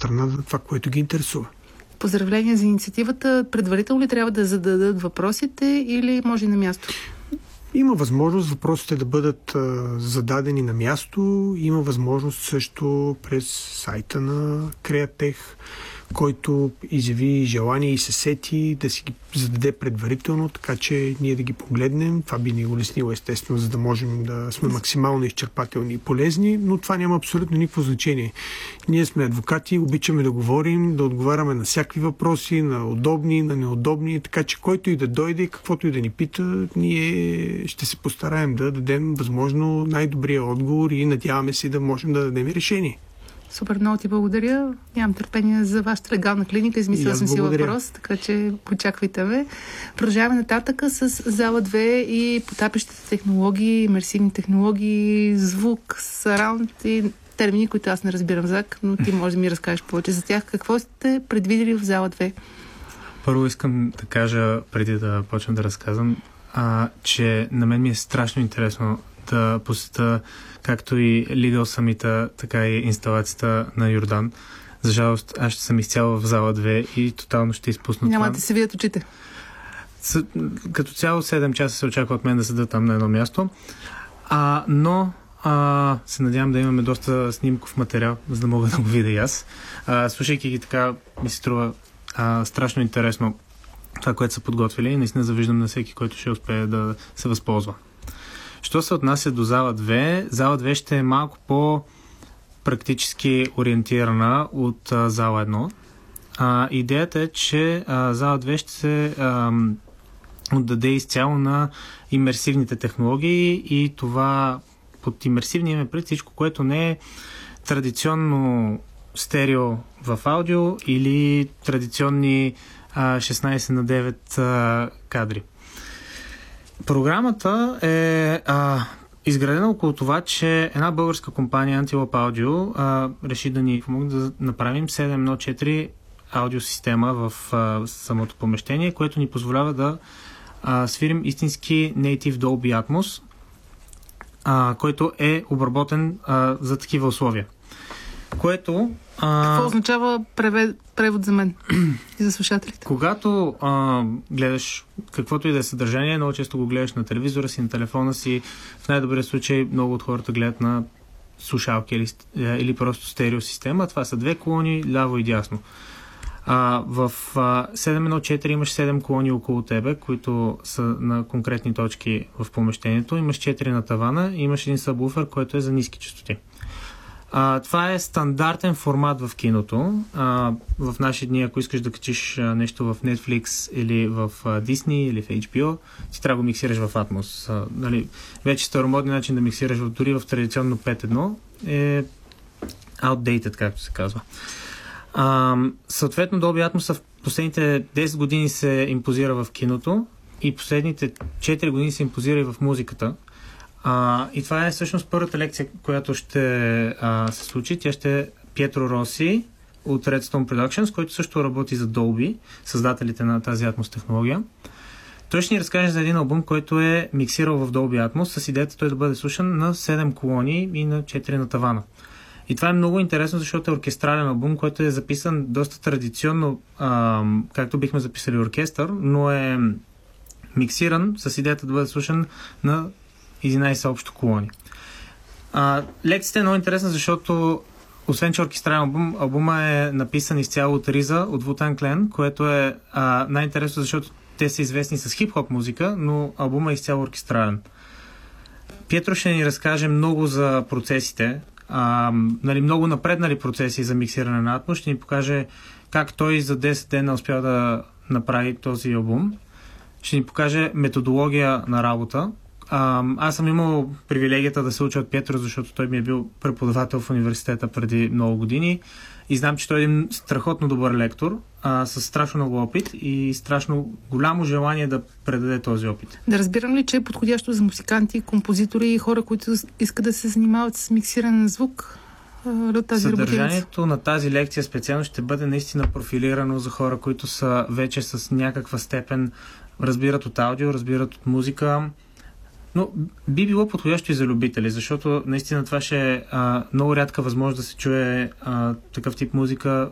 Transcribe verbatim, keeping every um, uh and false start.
страна на това, което ги интересува. Поздравления за инициативата. Предварително ли трябва да зададат въпросите или може и на място? Има възможност въпросите да бъдат а, зададени на място. Има възможност също през сайта на Createch, който изяви желание и се сети да си ги зададе предварително, така че ние да ги погледнем. Това би ни улеснило естествено, за да можем да сме максимално изчерпателни и полезни, но това няма абсолютно никакво значение. Ние сме адвокати, обичаме да говорим, да отговаряме на всякакви въпроси, на удобни, на неудобни, така че който и да дойде и каквото и да ни пита, ние ще се постараем да дадем възможно най-добрия отговор и надяваме се да можем да дадем решение. Супер, много ти благодаря. Нямам търпение за вашата легална клиника. Измислила съм си въпрос, така че очаквайте ме. Продължаваме нататъка с зала две и потапящите технологии, имерсивни технологии, звук, сараунд и термини, които аз не разбирам, Зак, но ти можеш да ми разкажеш повече за тях. Какво сте предвидели в зала две? Първо искам да кажа, преди да почна да разказвам, а, че на мен ми е страшно интересно да посета както и Legal Summit, така и инсталацията на Йордан. За жалост, аз ще съм изцяло в зала две и тотално ще изпусна Няма това. да се видят очите. С, като цяло седем часа се очаква от мен да седа там на едно място. А, но а, се надявам да имаме доста снимков материал, за да мога да го видя и аз. А, слушайки ги така, ми се струва а, страшно интересно това, което са подготвили и наистина завиждам на всеки, който ще успее да се възползва. Що се отнася до зала две, зала две ще е малко по-практически ориентирана от а, зала едно. А, идеята е, че а, зала две ще се а, отдаде изцяло на имерсивните технологии и това под имерсивни име пред всичко, което не е традиционно стерео в аудио или традиционни а, шестнайсет на девет а, кадри. Програмата е а, изградена около това, че една българска компания Antelope Audio а, реши да ни помогне да направим седем едно четири аудиосистема в а, самото помещение, което ни позволява да а, свирим истински Native Dolby Atmos, а, който е обработен а, за такива условия. Което... А... Какво означава превед, превод за мен и за слушателите? Когато а, гледаш каквото и да е съдържание, много често го гледаш на телевизора си, на телефона си. В най-добрия случай много от хората гледат на слушалки или, или просто стереосистема. Това са две колони, ляво и дясно. А, в а, седем едно четири имаш седем колони около тебе, които са на конкретни точки в помещението. Имаш четири на тавана и имаш един сабвуфер, който е за ниски честоти. А, това е стандартен формат в киното. А, в наши дни, ако искаш да качиш а, нещо в Netflix или в а, Disney или в Ейч Би О, ти трябва да го миксираш в Atmos. А, нали, вече старомодният начин да миксираш дори в традиционно пет едно е outdated, както се казва. А, съответно, Dolby Atmos в последните десет години се импозира в киното и последните четири години се импозира и в музиката. А, и това е всъщност първата лекция, която ще а, се случи. Тя ще е Пиетро Роси от Redstone Productions, който също работи за Dolby, създателите на тази Atmos технология. Той ще ни разкаже за един албум, който е миксирал в Dolby Atmos с идеята той да бъде слушан на седем колони и на четири на тавана. И това е много интересно, защото е оркестрален албум, който е записан доста традиционно, а, както бихме записали оркестър, но е миксиран с идеята да бъде слушан на единайсет общо колони. А, лекцията е много интересна, защото освен че оркестрален албум, албума е написан изцяло от Риза, от Wu-Tang Clan, което е а, най-интересно, защото те са известни с хип-хоп музика, но албума е изцяло оркестрален. Пиетро ще ни разкаже много за процесите, а, нали, много напреднали процеси за миксиране на Atmos. Ще ни покаже как той за десет дена успял да направи този албум. Ще ни покаже методология на работа. А, аз съм имал привилегията да се уча от Петро, защото той ми е бил преподавател в университета преди много години и знам, че той е един страхотно добър лектор, а, с страшно много опит и страшно голямо желание да предаде този опит. Да разбирам ли, че е подходящо за музиканти, композитори и хора, които искат да се занимават с миксиране на звук? Тази Съдържанието работица? на тази лекция специално ще бъде наистина профилирано за хора, които са вече с някаква степен разбират от аудио, разбират от музика, но би било подходящо и за любители, защото наистина това ще е а, много рядка възможност да се чуе а, такъв тип музика